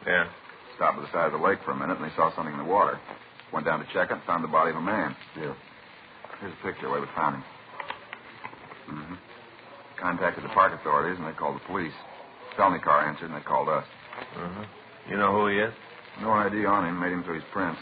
Yeah. Stopped at the side of the lake for a minute, and they saw something in the water. Went down to check it and found the body of a man. Yeah. Here's a picture where we found him. Mm-hmm. Contacted the park authorities, and they called the police. Felony car answered, and they called us. Uh-huh. You know who he is? No ID on him. Made him through his prints.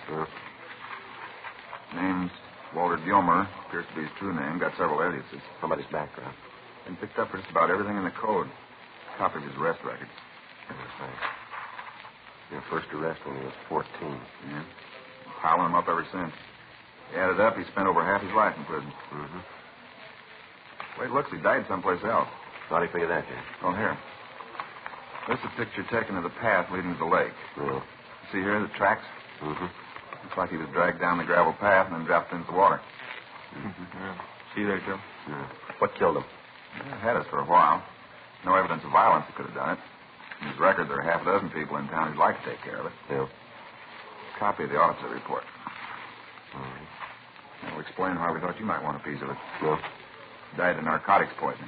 Name's Walter Gilmer. Appears to be his true name. Got several aliases. How about his background? Been picked up for just about everything in the code. Copy of his arrest record. That's right. Your first arrest when he was 14. Yeah. Piling him up ever since. Added up, he spent over half his life in prison. Mm-hmm. The way it looks, he died someplace else. How do you figure that, Jim? Oh, here. This is a picture taken of the path leading to the lake. Yeah. See here, the tracks? Mm-hmm. Looks like he was dragged down the gravel path and then dropped into the water. Mm-hmm. Yeah. See there, Joe? Yeah. What killed him? Yeah, had us for a while. No evidence of violence that could have done it. In his record, there are half a dozen people in town who'd like to take care of it. Yeah. Copy of the officer report. All right. That'll explain why we thought you might want a piece of it. Yeah. Died of narcotics poisoning.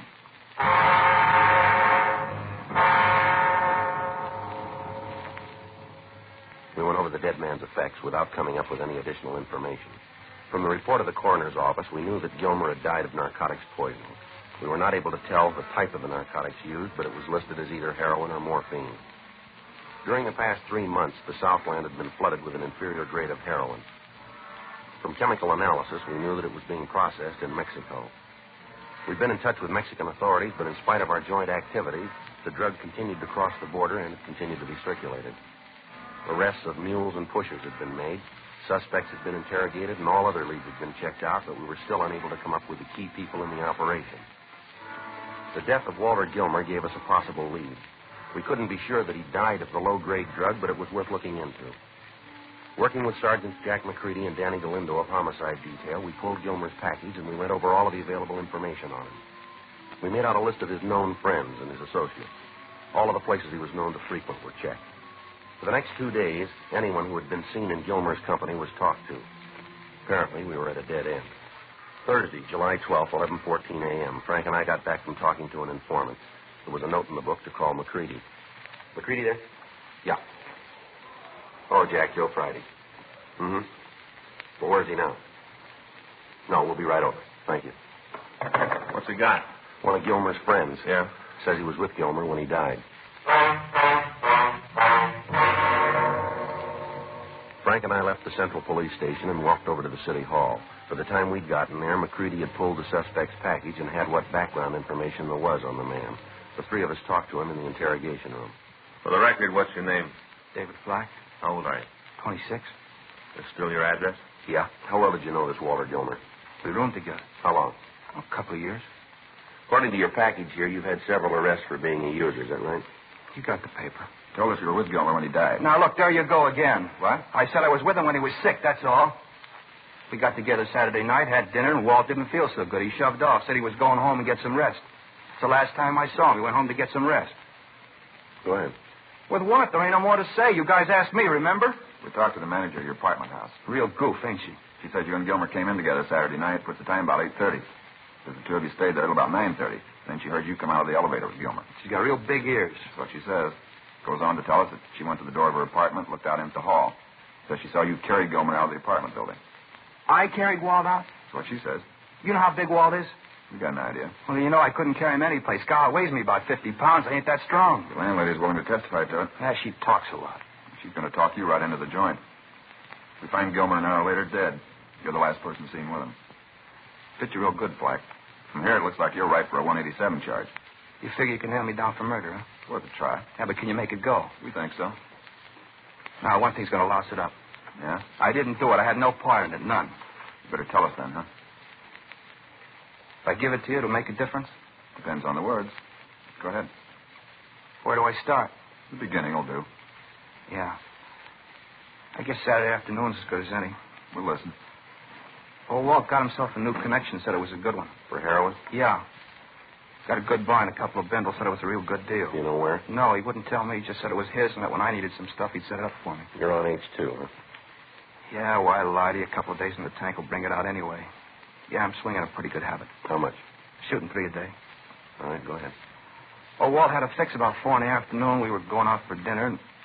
We went over the dead man's effects without coming up with any additional information. From the report of the coroner's office, we knew that Gilmer had died of narcotics poisoning. We were not able to tell the type of the narcotics used, but it was listed as either heroin or morphine. During the past 3 months, the Southland had been flooded with an inferior grade of heroin. From chemical analysis, we knew that it was being processed in Mexico. We'd been in touch with Mexican authorities, but in spite of our joint activities, the drug continued to cross the border and it continued to be circulated. Arrests of mules and pushers had been made. Suspects had been interrogated, and all other leads had been checked out, but we were still unable to come up with the key people in the operation. The death of Walter Gilmer gave us a possible lead. We couldn't be sure that he died of the low-grade drug, but it was worth looking into. Working with Sergeants Jack McCready and Danny Galindo of Homicide Detail, we pulled Gilmer's package, and we went over all of the available information on him. We made out a list of his known friends and his associates. All of the places he was known to frequent were checked. For the next 2 days, anyone who had been seen in Gilmer's company was talked to. Apparently, we were at a dead end. Thursday, July 12th, 11:14 a.m., Frank and I got back from talking to an informant. There was a note in the book to call McCready. McCready there? Yeah. Oh, Jack, Joe Friday. Mm-hmm. Well, where's he now? No, we'll be right over. Thank you. What's he got? One of Gilmer's friends. Yeah? Says he was with Gilmer when he died. Frank and I left the Central Police Station and walked over to the City Hall. By the time we'd gotten there, McCready had pulled the suspect's package and had what background information there was on the man. The three of us talked to him in the interrogation room. For the record, what's your name? David Flack, How old are you? 26. That's still your address? Yeah. How well did you know this Walter Gilmer? We roomed together. How long? A couple of years. According to your package here, you've had several arrests for being a user, is that right? You got the paper. Told us you were with Gilmer when he died. Now, look, there you go again. What? I said I was with him when he was sick, that's all. We got together Saturday night, had dinner, and Walt didn't feel so good. He shoved off, said he was going home and get some rest. It's the last time I saw him. He went home to get some rest. Go ahead. With what? There ain't no more to say. You guys asked me, remember? We talked to the manager of your apartment house. Real goof, ain't she? She said you and Gilmer came in together Saturday night, put the time about 8:30. Says the two of you stayed there till about 9:30. Then she heard you come out of the elevator with Gilmer. She's got real big ears. That's what she says. Goes on to tell us that she went to the door of her apartment, looked out into the hall. Says she saw you carry Gilmer out of the apartment building. I carried Walt out? That's what she says. You know how big Walt is? You got an idea. Well, you know I couldn't carry him any place. God weighs me about 50 pounds. I ain't that strong. The landlady's willing to testify to it. Yeah, she talks a lot. She's going to talk you right into the joint. We find Gilmer an hour later dead. You're the last person seen with him. Fit you real good, Flack. From here, it looks like you're right for a 187 charge. You figure you can nail me down for murder, huh? Worth a try. Yeah, but can you make it go? We think so. Now, one thing's going to louse it up. Yeah? I didn't do it. I had no part in it, none. You better tell us then, huh? If I give it to you, it'll make a difference? Depends on the words. Go ahead. Where do I start? The beginning will do. Yeah. I guess Saturday afternoon's as good as any. We'll listen. Old Walt got himself a new connection, said it was a good one. For heroin? Yeah. Got a good buy and a couple of bindles, said it was a real good deal. You know where? No, he wouldn't tell me. He just said it was his and that when I needed some stuff, he'd set it up for me. You're on H2, huh? Yeah, why lie to you? A couple of days in the tank will bring it out anyway. Yeah, I'm swinging a pretty good habit. How much? Shooting 3 a day. All right, go ahead. Oh, Walt had a fix about 4 in the afternoon. We were going out for dinner, and